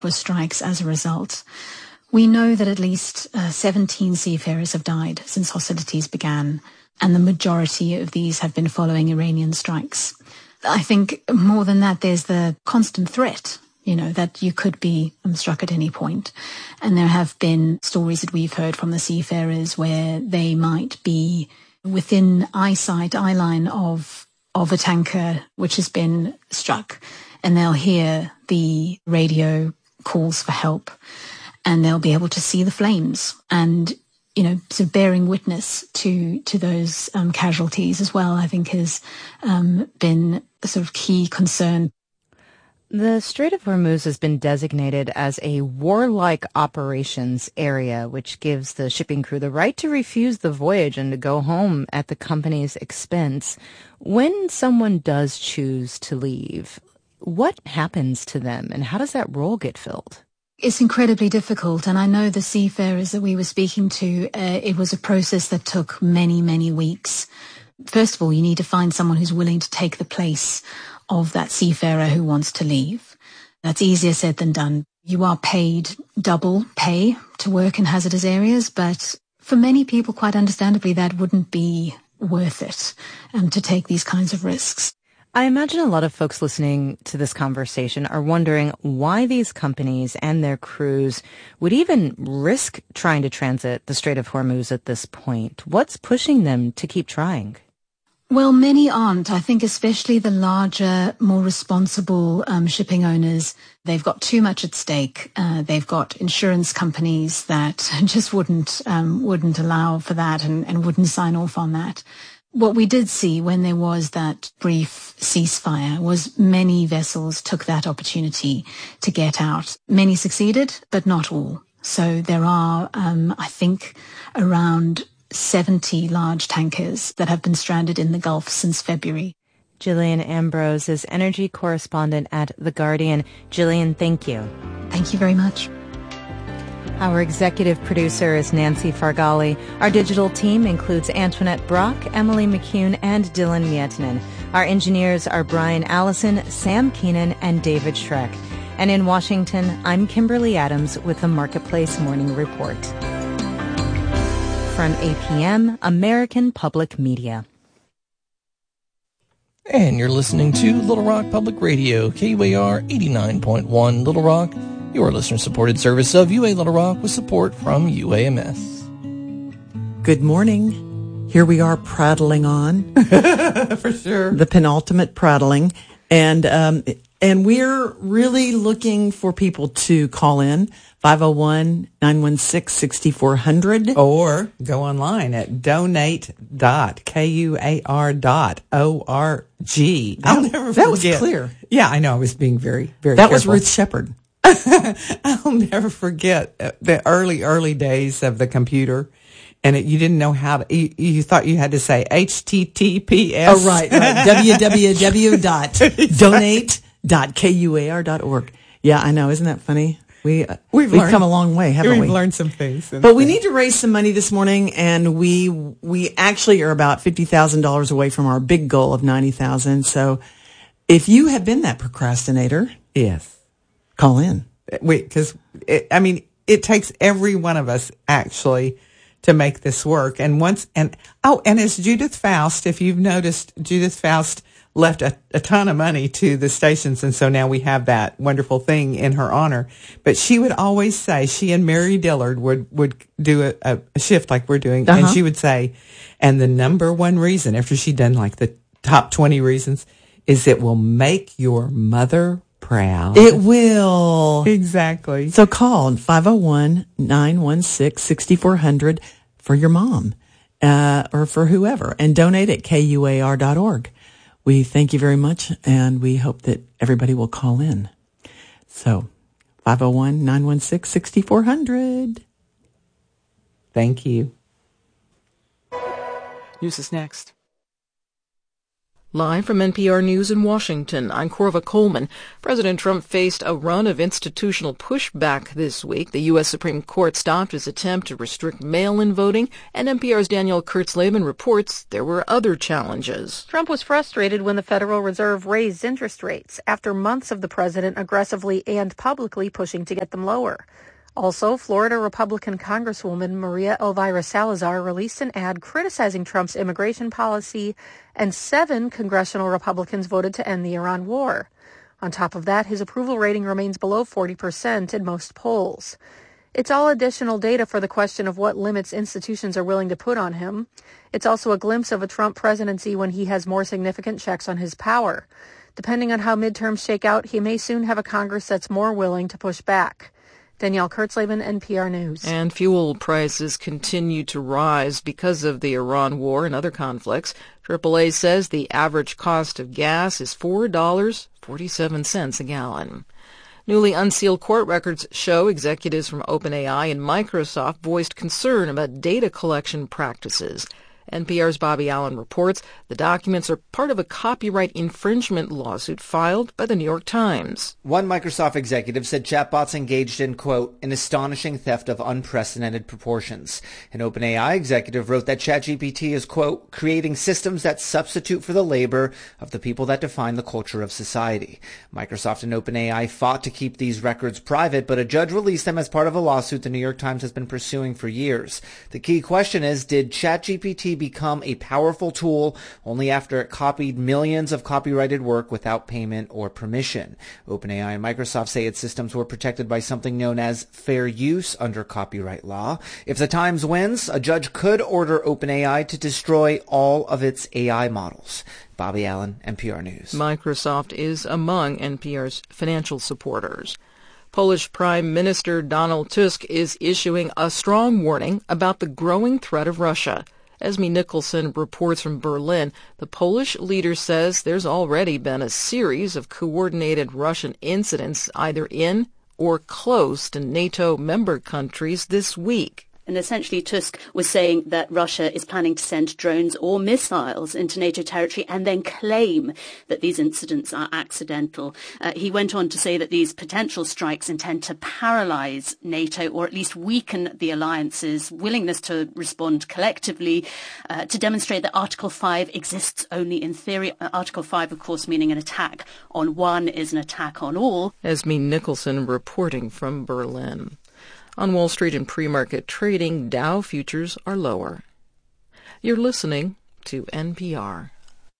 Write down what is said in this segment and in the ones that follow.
for strikes as a result. We know that at least 17 seafarers have died since hostilities began, and the majority of these have been following Iranian strikes. I think more than that, there's the constant threat, that you could be struck at any point. And there have been stories that we've heard from the seafarers where they might be within eye line of a tanker which has been struck, and they'll hear the radio calls for help, and they'll be able to see the flames and, sort of bearing witness to those casualties as well, I think has been a sort of key concern. The Strait of Hormuz has been designated as a warlike operations area, which gives the shipping crew the right to refuse the voyage and to go home at the company's expense. When someone does choose to leave, what happens to them and how does that role get filled? It's incredibly difficult, and I know the seafarers that we were speaking to, it was a process that took many, many weeks. First of all, you need to find someone who's willing to take the place of that seafarer who wants to leave. That's easier said than done. You are paid double pay to work in hazardous areas, but for many people, quite understandably, that wouldn't be worth it to take these kinds of risks. I imagine a lot of folks listening to this conversation are wondering why these companies and their crews would even risk trying to transit the Strait of Hormuz at this point. What's pushing them to keep trying? Well, many aren't. I think especially the larger, more responsible shipping owners, they've got too much at stake. They've got insurance companies that just wouldn't allow for that and wouldn't sign off on that. What we did see when there was that brief ceasefire was many vessels took that opportunity to get out. Many succeeded, but not all. So there are, I think, around 70 large tankers that have been stranded in the Gulf since February. Gillian Ambrose is energy correspondent at The Guardian. Gillian, thank you. Thank you very much. Our executive producer is Nancy Fargali. Our digital team includes Antoinette Brock, Emily McCune, and Dylan Mietinen. Our engineers are Brian Allison, Sam Keenan, and David Schreck. And in Washington, I'm Kimberly Adams with the Marketplace Morning Report. From APM, American Public Media. And you're listening to Little Rock Public Radio, KUAR 89.1 Little Rock, your listener-supported service of UA Little Rock with support from UAMS. Good morning. Here we are prattling on. For sure. The penultimate prattling. And we're really looking for people to call in, 501-916-6400. Or go online at donate.kuar.org. I'll never forget. That was clear. Yeah, I know. I was being very, very That careful. was Ruth Shepard. I'll never forget the early days of the computer. And you didn't know how to, you thought you had to say HTTPS. Oh, right. www.donate.kuar.org. Yeah, I know. Isn't that funny? We've come a long way, haven't we? We've learned some things. But we need to raise some money this morning, and we actually are about $50,000 away from our big goal of $90,000. So if you have been that procrastinator, yes, call in. Because it takes every one of us actually to make this work. And as Judith Faust, if you've noticed, Judith Faust left a ton of money to the stations, and so now we have that wonderful thing in her honor. But she would always say, she and Mary Dillard would do a shift like we're doing, and she would say, and the number one reason, after she'd done like the top 20 reasons, is it will make your mother proud. It will. Exactly. So call 501-916-6400 for your mom or for whoever, and donate at KUAR.org. We thank you very much, and we hope that everybody will call in. So 501-916-6400. Thank you. News is next. Live from NPR News in Washington, I'm Corva Coleman. President Trump faced a run of institutional pushback this week. The U.S. Supreme Court stopped his attempt to restrict mail-in voting, and NPR's Danielle Kurtzleben reports there were other challenges. Trump was frustrated when the Federal Reserve raised interest rates after months of the president aggressively and publicly pushing to get them lower. Also, Florida Republican Congresswoman Maria Elvira Salazar released an ad criticizing Trump's immigration policy, and 7 congressional Republicans voted to end the Iran war. On top of that, his approval rating remains below 40% in most polls. It's all additional data for the question of what limits institutions are willing to put on him. It's also a glimpse of a Trump presidency when he has more significant checks on his power. Depending on how midterms shake out, he may soon have a Congress that's more willing to push back. Danielle Kurtzleben, NPR News. And fuel prices continue to rise because of the Iran war and other conflicts. AAA says the average cost of gas is $4.47 a gallon. Newly unsealed court records show executives from OpenAI and Microsoft voiced concern about data collection practices. NPR's Bobby Allen reports the documents are part of a copyright infringement lawsuit filed by the New York Times. One Microsoft executive said chatbots engaged in, quote, an astonishing theft of unprecedented proportions. An OpenAI executive wrote that ChatGPT is, quote, creating systems that substitute for the labor of the people that define the culture of society. Microsoft and OpenAI fought to keep these records private, but a judge released them as part of a lawsuit the New York Times has been pursuing for years. The key question is, did ChatGPT become a powerful tool only after it copied millions of copyrighted work without payment or permission? OpenAI and Microsoft say its systems were protected by something known as fair use under copyright law. If the Times wins, a judge could order OpenAI to destroy all of its AI models. Bobby Allen, NPR News. Microsoft is among NPR's financial supporters. Polish Prime Minister Donald Tusk is issuing a strong warning about the growing threat of Russia. Esme Nicholson reports from Berlin. The Polish leader says there's already been a series of coordinated Russian incidents either in or close to NATO member countries this week. And essentially Tusk was saying that Russia is planning to send drones or missiles into NATO territory and then claim that these incidents are accidental. He went on to say that these potential strikes intend to paralyze NATO or at least weaken the alliance's willingness to respond collectively, to demonstrate that Article 5 exists only in theory. Article 5, of course, meaning an attack on one is an attack on all. Esme Nicholson reporting from Berlin. On Wall Street and pre-market trading, Dow futures are lower. You're listening to NPR.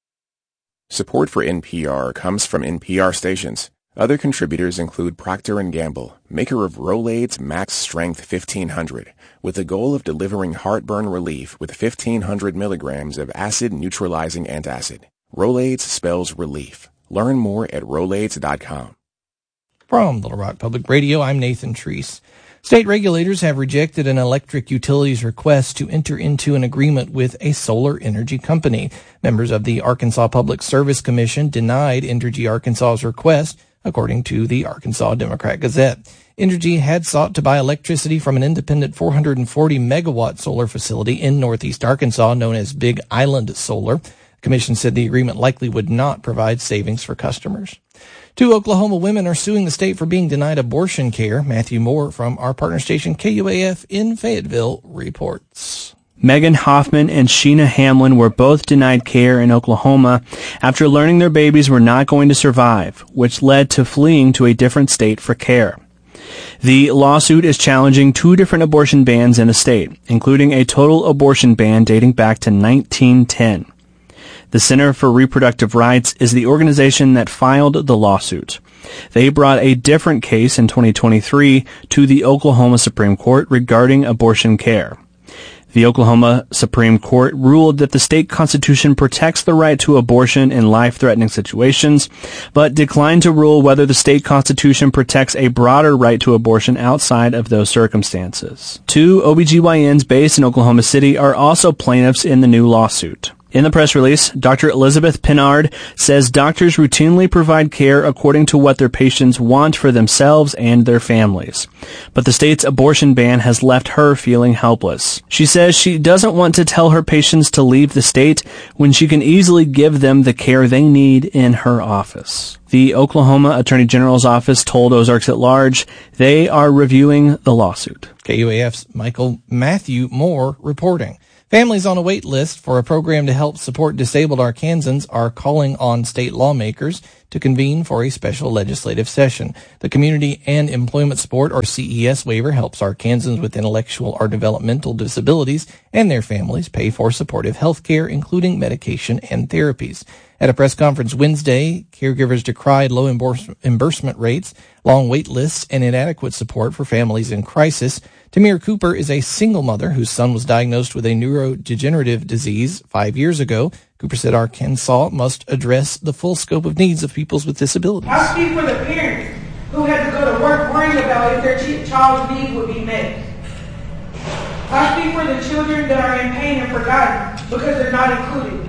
Support for NPR comes from NPR stations. Other contributors include Procter & Gamble, maker of Rolaids Max Strength 1500, with the goal of delivering heartburn relief with 1,500 milligrams of acid-neutralizing antacid. Rolaids spells relief. Learn more at Rolaids.com. From Little Rock Public Radio, I'm Nathan Treese. State regulators have rejected an electric utility's request to enter into an agreement with a solar energy company. Members of the Arkansas Public Service Commission denied Entergy Arkansas's request, according to the Arkansas Democrat-Gazette. Entergy had sought to buy electricity from an independent 440-megawatt solar facility in northeast Arkansas known as Big Island Solar. The commission said the agreement likely would not provide savings for customers. 2 Oklahoma women are suing the state for being denied abortion care. Matthew Moore from our partner station KUAF in Fayetteville reports. Megan Hoffman and Sheena Hamlin were both denied care in Oklahoma after learning their babies were not going to survive, which led to fleeing to a different state for care. The lawsuit is challenging 2 different abortion bans in the state, including a total abortion ban dating back to 1910. The Center for Reproductive Rights is the organization that filed the lawsuit. They brought a different case in 2023 to the Oklahoma Supreme Court regarding abortion care. The Oklahoma Supreme Court ruled that the state constitution protects the right to abortion in life-threatening situations, but declined to rule whether the state constitution protects a broader right to abortion outside of those circumstances. 2 OBGYNs based in Oklahoma City are also plaintiffs in the new lawsuit. In the press release, Dr. Elizabeth Pinard says doctors routinely provide care according to what their patients want for themselves and their families. But the state's abortion ban has left her feeling helpless. She says she doesn't want to tell her patients to leave the state when she can easily give them the care they need in her office. The Oklahoma Attorney General's office told Ozarks at Large they are reviewing the lawsuit. KUAF's Michael Matthew Moore reporting. Families on a wait list for a program to help support disabled Arkansans are calling on state lawmakers to convene for a special legislative session. The Community and Employment Support, or CES waiver, helps Arkansans with intellectual or developmental disabilities and their families pay for supportive health care, including medication and therapies. At a press conference Wednesday, caregivers decried low reimbursement rates, long wait lists, and inadequate support for families in crisis. Tamir Cooper is a single mother whose son was diagnosed with a neurodegenerative disease 5 years ago. Cooper said Arkansas must address the full scope of needs of people with disabilities. I speak for the parents who had to go to work worrying about if their child's needs would be met. I speak for the children that are in pain and forgotten because they're not included.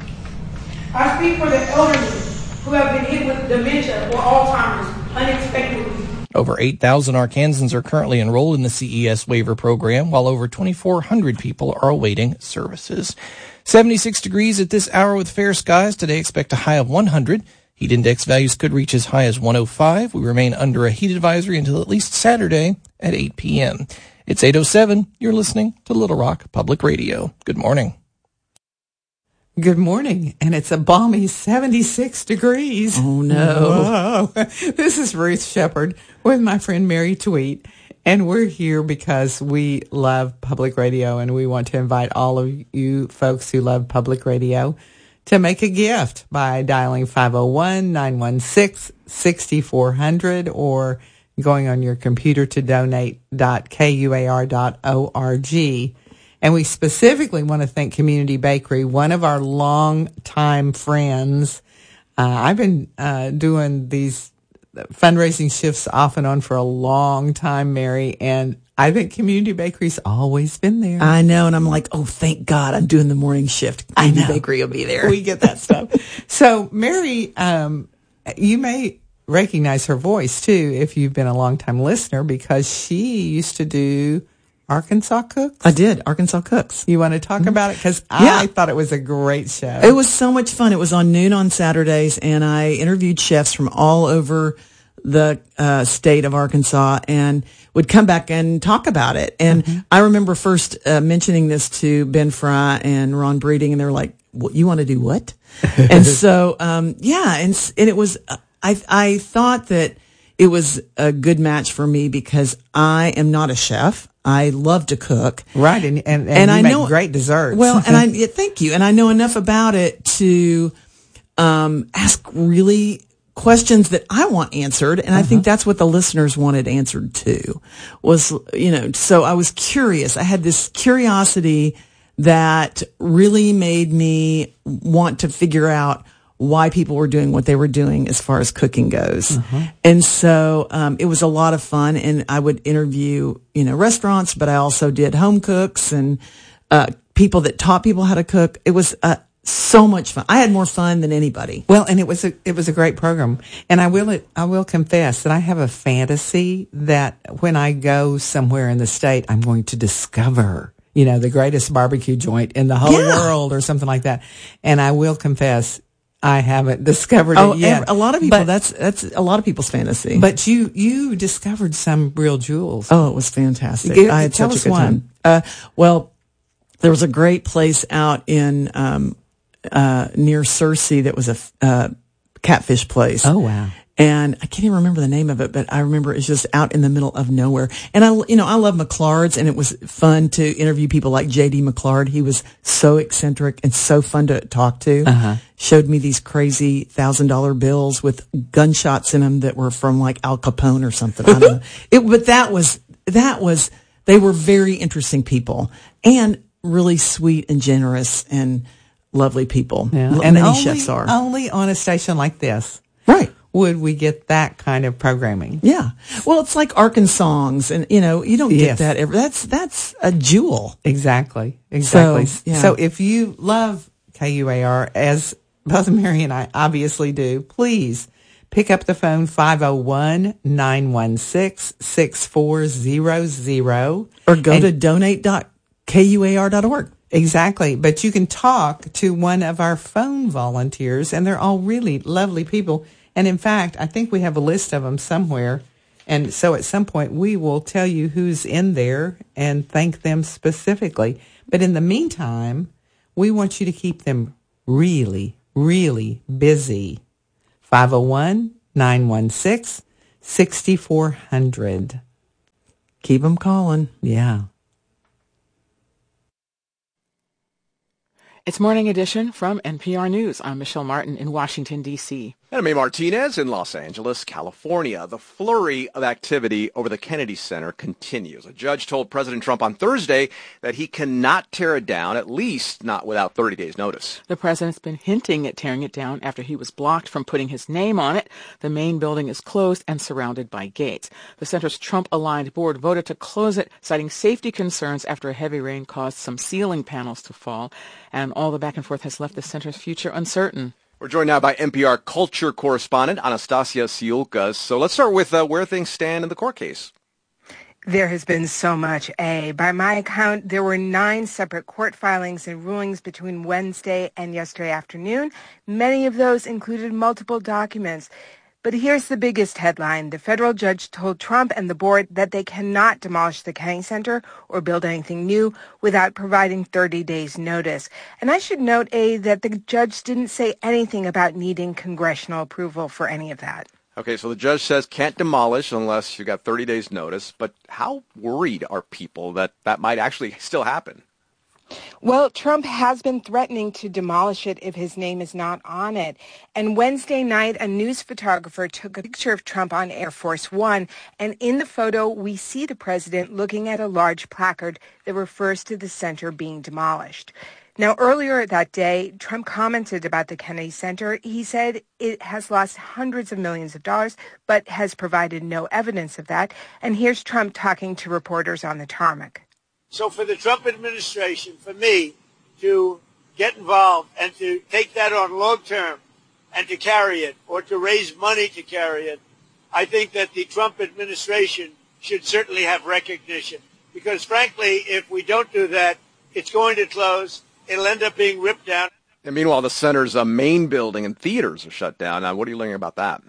I speak for the elderly who have been hit with dementia or Alzheimer's unexpectedly. Over 8,000 Arkansans are currently enrolled in the CES waiver program, while over 2,400 people are awaiting services. 76 degrees at this hour with fair skies. Today expect a high of 100. Heat index values could reach as high as 105. We remain under a heat advisory until at least Saturday at 8 p.m. It's 8:07. You're listening to Little Rock Public Radio. Good morning. Good morning, and it's a balmy 76 degrees. Oh, no. Whoa. This is Ruth Shepard with my friend Mary Tweet, and we're here because we love public radio, and we want to invite all of you folks who love public radio to make a gift by dialing 501-916-6400 or going on your computer to donate.kuar.org. And we specifically want to thank Community Bakery, one of our long-time friends. I've been doing these fundraising shifts off and on for a long time, Mary, and I think Community Bakery's always been there. I know, and I'm like, oh, thank God I'm doing the morning shift. Community Bakery will be there. We get that stuff. So, Mary, you may recognize her voice, too, if you've been a long-time listener, because she used to do Arkansas Cooks? I did, Arkansas Cooks. You want to talk about it? Because I thought it was a great show. It was so much fun. It was on noon on Saturdays, and I interviewed chefs from all over the state of Arkansas and would come back and talk about it. And I remember first mentioning this to Ben Fry and Ron Breeding, and they were like, "What, you want to do what?" And so, and it was, I thought that it was a good match for me because I am not a chef. I love to cook. Right, and you I make great desserts. Well, and thank you. And I know enough about it to ask really questions that I want answered, and I think that's what the listeners wanted answered too. So I was curious. I had this curiosity that really made me want to figure out why people were doing what they were doing as far as cooking goes. And so it was a lot of fun, and I would interview, restaurants, but I also did home cooks and people that taught people how to cook. It was so much fun. I had more fun than anybody. Well, and it was a great program. And I will confess that I have a fantasy that when I go somewhere in the state, I'm going to discover, the greatest barbecue joint in the whole world or something like that. And I will confess, I haven't discovered it yet. A lot of people, that's a lot of people's fantasy. But you discovered some real jewels. Oh, it was fantastic. I had such a good time. Well, there was a great place out in near Searcy that was a catfish place. Oh, wow. And I can't even remember the name of it, but I remember it's just out in the middle of nowhere. And I love McClard's, and it was fun to interview people like J.D. McClard. He was so eccentric and so fun to talk to. Showed me these crazy $1,000 bills with gunshots in them that were from like Al Capone or something. I don't know. But that was, they were very interesting people and really sweet and generous and lovely people. Yeah. And many chefs are. Only on a station like this. Right. Would we get that kind of programming? Yeah. Well, it's like Arkansongs, and you don't get that ever. That's a jewel. Exactly. So So if you love KUAR, as both Mary and I obviously do, please pick up the phone 501-916-6400. Or go to donate.kuar.org. Exactly. But you can talk to one of our phone volunteers, and they're all really lovely people. And in fact, I think we have a list of them somewhere. And so at some point, we will tell you who's in there and thank them specifically. But in the meantime, we want you to keep them really, really busy. 501-916-6400. Keep them calling. Yeah. It's Morning Edition from NPR News. I'm Michelle Martin in Washington, D.C. And I'm May Martinez in Los Angeles, California. The flurry of activity over the Kennedy Center continues. A judge told President Trump on Thursday that he cannot tear it down, at least not without 30 days' notice. The president's been hinting at tearing it down after he was blocked from putting his name on it. The main building is closed and surrounded by gates. The center's Trump-aligned board voted to close it, citing safety concerns after a heavy rain caused some ceiling panels to fall. And all the back and forth has left the center's future uncertain. We're joined now by NPR culture correspondent Anastasia Siulkas. So let's start with where things stand in the court case. There has been so much, By my account, there were 9 separate court filings and rulings between Wednesday and yesterday afternoon. Many of those included multiple documents. But here's the biggest headline. The federal judge told Trump and the board that they cannot demolish the Kennedy Center or build anything new without providing 30 days notice. And I should note, that the judge didn't say anything about needing congressional approval for any of that. Okay, so the judge says can't demolish unless you got 30 days notice. But how worried are people that that might actually still happen? Well, Trump has been threatening to demolish it if his name is not on it. And Wednesday night, a news photographer took a picture of Trump on Air Force One. And in the photo, we see the president looking at a large placard that refers to the center being demolished. Now, earlier that day, Trump commented about the Kennedy Center. He said it has lost hundreds of millions of dollars, but has provided no evidence of that. And here's Trump talking to reporters on the tarmac. So for the Trump administration, for me, to get involved and to take that on long term and to carry it or to raise money to carry it, I think that the Trump administration should certainly have recognition. Because frankly, if we don't do that, it's going to close. It'll end up being ripped down. And meanwhile, the center's main building and theaters are shut down. Now, what are you learning about that?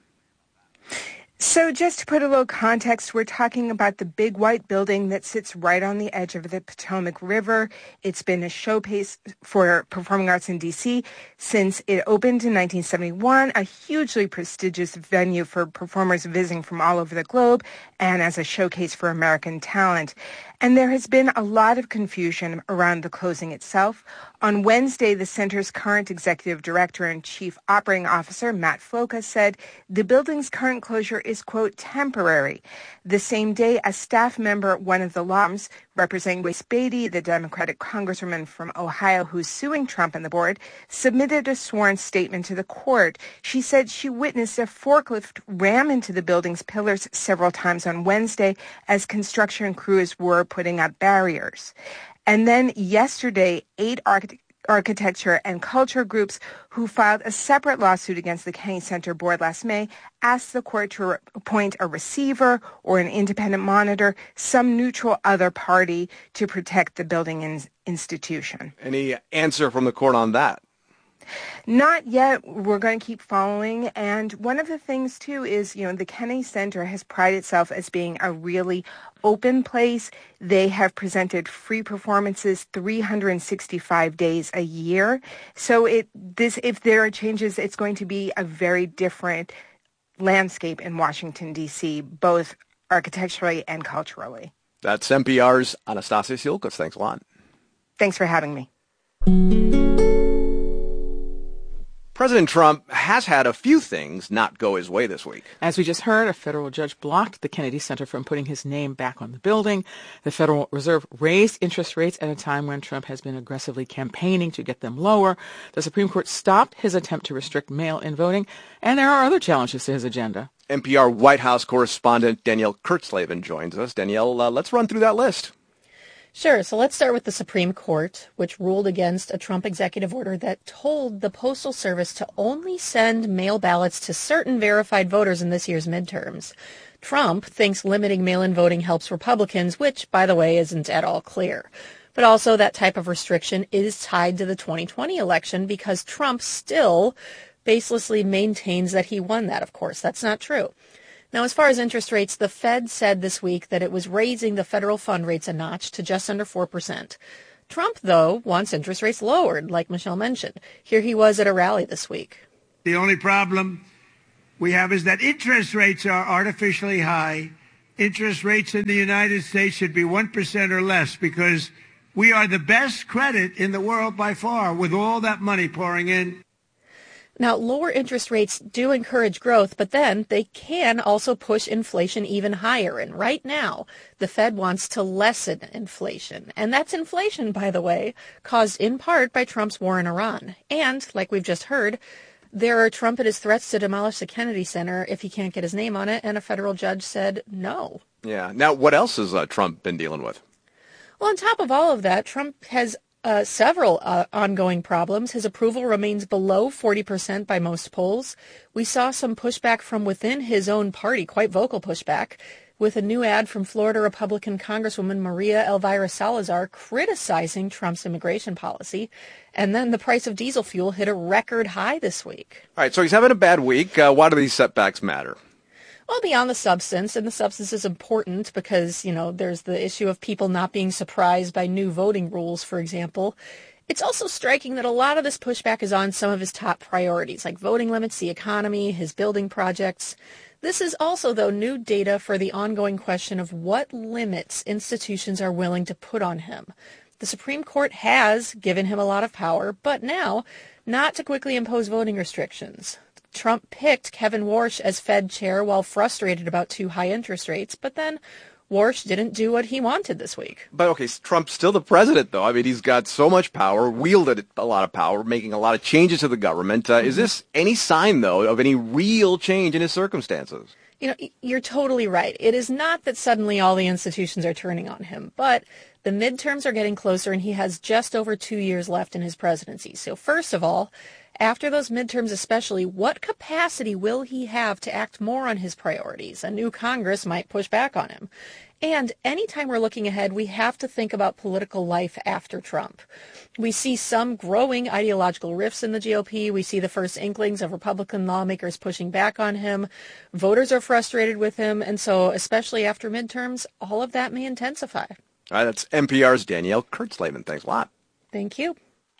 So just to put a little context, we're talking about the big white building that sits right on the edge of the Potomac River. It's been a showcase for performing arts in D.C. since it opened in 1971, a hugely prestigious venue for performers visiting from all over the globe and as a showcase for American talent. And there has been a lot of confusion around the closing itself. On Wednesday, the center's current executive director and chief operating officer, Matt Floca, said the building's current closure is, quote, temporary. The same day, a staff member, one of the lawyers representing Grace Beatty, the Democratic congresswoman from Ohio who's suing Trump and the board, submitted a sworn statement to the court. She said she witnessed a forklift ram into the building's pillars several times on Wednesday as construction crews were putting up barriers. And then yesterday, 8 architecture and culture groups who filed a separate lawsuit against the Kennedy Center board last May asked the court to appoint a receiver or an independent monitor, some neutral other party to protect the building institution. Any answer from the court on that? Not yet. We're going to keep following. And one of the things, too, is, the Kennedy Center has prided itself as being a really open place. They have presented free performances 365 days a year. So if there are changes, it's going to be a very different landscape in Washington, D.C., both architecturally and culturally. That's NPR's Anastasia Siulkas. Thanks a lot. Thanks for having me. President Trump has had a few things not go his way this week. As we just heard, a federal judge blocked the Kennedy Center from putting his name back on the building. The Federal Reserve raised interest rates at a time when Trump has been aggressively campaigning to get them lower. The Supreme Court stopped his attempt to restrict mail-in voting, and there are other challenges to his agenda. NPR White House correspondent Danielle Kurtzleben joins us. Danielle, let's run through that list. Sure. So let's start with the Supreme Court, which ruled against a Trump executive order that told the Postal Service to only send mail ballots to certain verified voters in this year's midterms. Trump thinks limiting mail-in voting helps Republicans, which, by the way, isn't at all clear. But also that type of restriction is tied to the 2020 election because Trump still baselessly maintains that he won that, of course. That's not true. Now, as far as interest rates, the Fed said this week that it was raising the federal fund rates a notch to just under 4%. Trump, though, wants interest rates lowered, like Michelle mentioned. Here he was at a rally this week. The only problem we have is that interest rates are artificially high. Interest rates in the United States should be 1% or less because we are the best credit in the world by far with all that money pouring in. Now, lower interest rates do encourage growth, but then they can also push inflation even higher. And right now, the Fed wants to lessen inflation. And that's inflation, by the way, caused in part by Trump's war in Iran. And, like we've just heard, there are trumpetous threats to demolish the Kennedy Center if he can't get his name on it, and a federal judge said no. Yeah. Now, what else has Trump been dealing with? Well, on top of all of that, Trump has several ongoing problems. His approval remains below 40% by most polls. We saw some pushback from within his own party, quite vocal pushback, with a new ad from Florida Republican Congresswoman Maria Elvira Salazar criticizing Trump's immigration policy. And then the price of diesel fuel hit a record high this week. All right, so he's having a bad week. Why do these setbacks matter? Well, beyond the substance, and the substance is important because, there's the issue of people not being surprised by new voting rules, for example. It's also striking that a lot of this pushback is on some of his top priorities, like voting limits, the economy, his building projects. This is also, though, new data for the ongoing question of what limits institutions are willing to put on him. The Supreme Court has given him a lot of power, but now not to quickly impose voting restrictions. Trump picked Kevin Warsh as Fed chair while frustrated about too high interest rates, but then Warsh didn't do what he wanted this week. But, okay, Trump's still the president, though. I mean, he's got so much power, wielded a lot of power, making a lot of changes to the government. Is this any sign, though, of any real change in his circumstances? You're totally right. It is not that suddenly all the institutions are turning on him, but the midterms are getting closer, and he has just over 2 years left in his presidency. So first of all, after those midterms especially, what capacity will he have to act more on his priorities? A new Congress might push back on him. And anytime we're looking ahead, we have to think about political life after Trump. We see some growing ideological rifts in the GOP. We see the first inklings of Republican lawmakers pushing back on him. Voters are frustrated with him. And so, especially after midterms, all of that may intensify. All right, that's NPR's Danielle Kurtzleben. Thanks a lot. Thank you.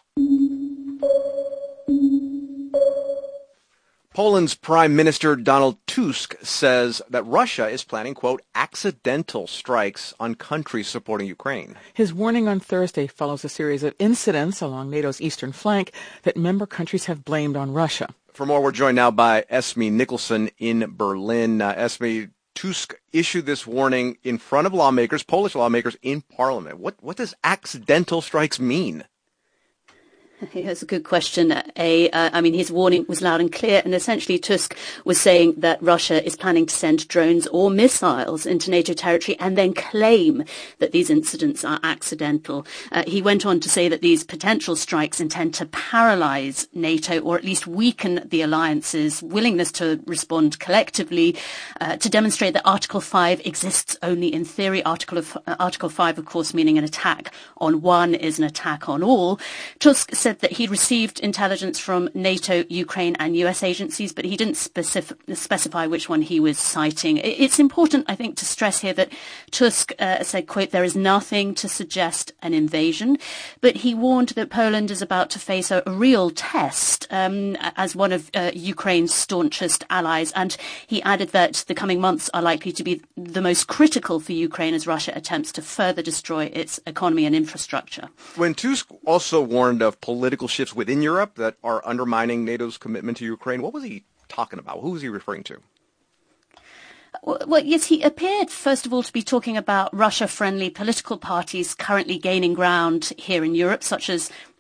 Poland's Prime Minister Donald Tusk says that Russia is planning, quote, accidental strikes on countries supporting Ukraine. His warning on Thursday follows a series of incidents along NATO's eastern flank that member countries have blamed on Russia. For more, we're joined now by Esme Nicholson in Berlin. Esme, Tusk issued this warning in front of lawmakers, Polish lawmakers, in Parliament. What does accidental strikes mean? That's a good question. His warning was loud and clear, and essentially Tusk was saying that Russia is planning to send drones or missiles into NATO territory and then claim that these incidents are accidental. He went on to say that these potential strikes intend to paralyze NATO, or at least weaken the alliance's willingness to respond collectively, to demonstrate that Article 5 exists only in theory. Article 5, of course, meaning an attack on one is an attack on all. Tusk said that he'd received intelligence from NATO, Ukraine and US agencies, but he didn't specify which one he was citing. It's important, I think, to stress here that Tusk said, quote, there is nothing to suggest an invasion, but he warned that Poland is about to face a real test as one of Ukraine's staunchest allies. And he added that the coming months are likely to be the most critical for Ukraine as Russia attempts to further destroy its economy and infrastructure. When Tusk also warned of political shifts within Europe that are undermining NATO's commitment to Ukraine, what was he talking about? Who was he referring to? Well, yes, he appeared, first of all, to be talking about Russia-friendly political parties currently gaining ground here in Europe, such as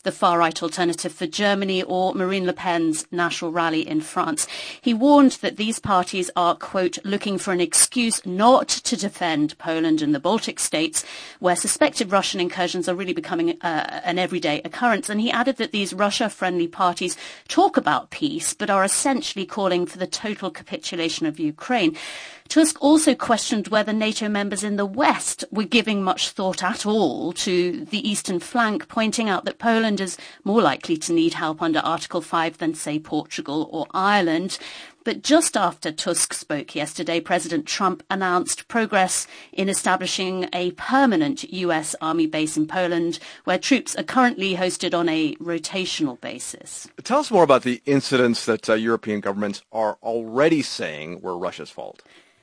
the far-right Alternative for Germany or Marine Le Pen's National Rally in France. He warned that these parties are, quote, looking for an excuse not to defend Poland and the Baltic states, where suspected Russian incursions are really becoming an everyday occurrence. And he added that these Russia-friendly parties talk about peace, but are essentially calling for the total capitulation of Ukraine. Tusk also questioned whether NATO members in the West were giving much thought at all to the eastern flank, pointing out that Poland is more likely to need help under Article 5 than, say, Portugal or Ireland. But just after Tusk spoke yesterday, President Trump announced progress in establishing a permanent US Army base in Poland, where troops are currently hosted on a rotational basis. Tell us more about the incidents that European governments are already saying were Russia's fault.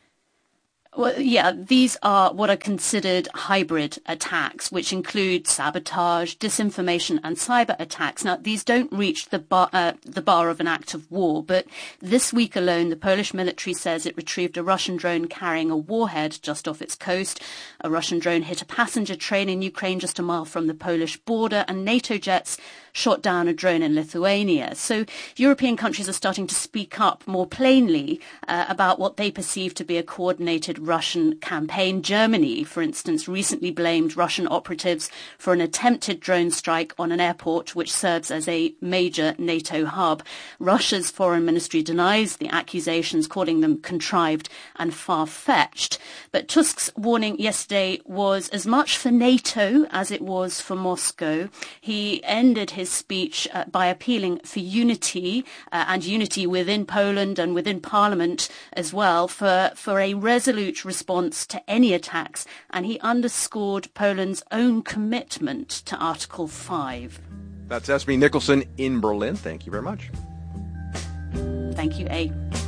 Well, yeah, these are what are considered hybrid attacks, which include sabotage, disinformation and cyber attacks. Now, these don't reach the bar of an act of war, but this week alone, the Polish military says it retrieved a Russian drone carrying a warhead just off its coast. A Russian drone hit a passenger train in Ukraine just a mile from the Polish border, and NATO jets shot down a drone in Lithuania. So European countries are starting to speak up more plainly about what they perceive to be a coordinated Russian campaign. Germany, for instance, recently blamed Russian operatives for an attempted drone strike on an airport which serves as a major NATO hub. Russia's foreign ministry denies the accusations, calling them contrived and far-fetched. But Tusk's warning yesterday was as much for NATO as it was for Moscow. He ended his speech by appealing for unity and unity within Poland and within Parliament as well for a resolute response to any attacks, and he underscored Poland's own commitment to Article 5. That's Esme Nicholson in Berlin. Thank you very much. Thank you, A.